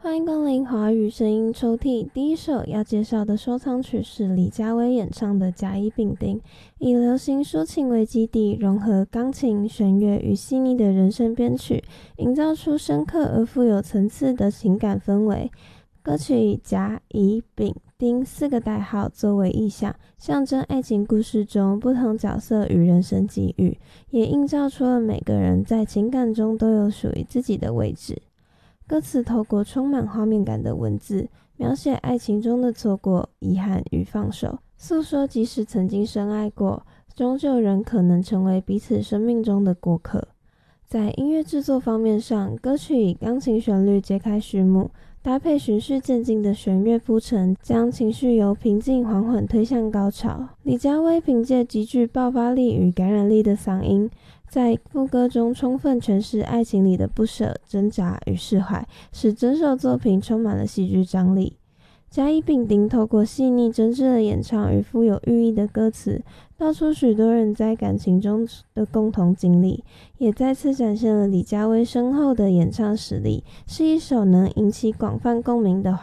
欢迎光临华语声音抽屉。第一首要介绍的收藏曲是李佳薇演唱的《甲乙丙丁》，以流行抒情为基底，融合钢琴、弦乐与细腻的人声编曲，营造出深刻而富有层次的情感氛围。歌曲以甲、乙、丙、丁4个代号作为意象，象征爱情故事中不同角色与人生际遇，也映照出了每个人在情感中都有属于自己的位置。歌词透过充满画面感的文字，描写爱情中的错过、遗憾与放手，诉说即使曾经深爱过，终究仍可能成为彼此生命中的过客。在音乐制作方面上，歌曲以钢琴旋律揭开序幕，搭配循序渐进的弦乐铺陈，将情绪由平静缓缓推向高潮。李佳薇凭借极具爆发力与感染力的嗓音，在副歌中充分诠释爱情里的不舍、挣扎与释怀，使整首作品充满了戏剧张力。甲乙丙丁透过细腻真挚的演唱与富有寓意的歌词，道出许多人在感情中的共同经历，也再次展现了李佳薇深厚的演唱实力，是一首能引起广泛共鸣的